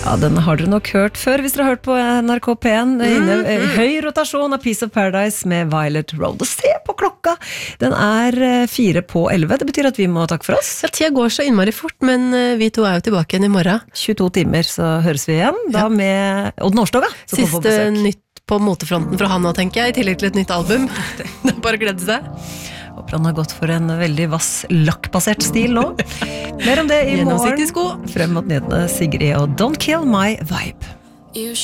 Ja, den har dere nok hørt før hvis dere har hørt på NRK P1. Høy rotasjon av Piece of Paradise med Violet Road. Og se på klokka! Den 11:04. Det betyr at vi må takke for oss. Ja, tida går så innmari fort, men vi to jo tilbake igjen i morgen. 22 timer, så høres vi igjen. Da med Odd Nordstoga. Siste nytt på motefronten fra han nå, tenker jeg, i tillegg til et nytt album. Det bare å glede seg. Håper han har gått for en veldig vass lakkbasert stil nå. Mer om det i morgen. Frem mot nyhetene Sigrid og Don't Kill My Vibe.